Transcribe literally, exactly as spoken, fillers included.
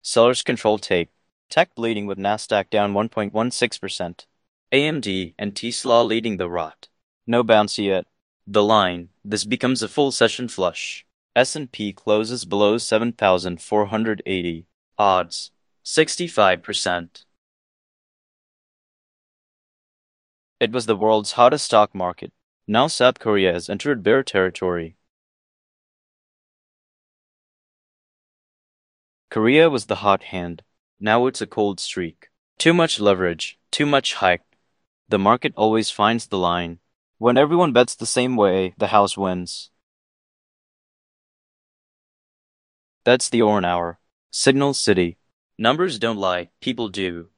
Sellers control tape. Tech bleeding with Nasdaq down one point one six percent. A M D and Tesla leading the rot. No bounce yet. The line. This becomes a full session flush. S and P closes below seven thousand four hundred eighty. Odds. sixty-five percent. It was the world's hottest stock market. Now South Korea has entered bear territory. Korea was the hot hand. Now it's a cold streak. Too much leverage, too much hype. The market always finds the line. When everyone bets the same way, the house wins. That's the Orn Hour. Signal City. Numbers don't lie, people do.